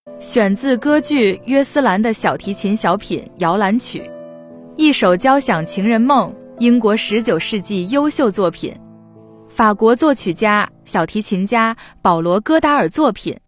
选自歌剧《约斯兰》的小提琴小品摇篮曲，一首交响情人梦，英国19世纪优秀作品，法国作曲家、小提琴家保罗·戈达尔作品，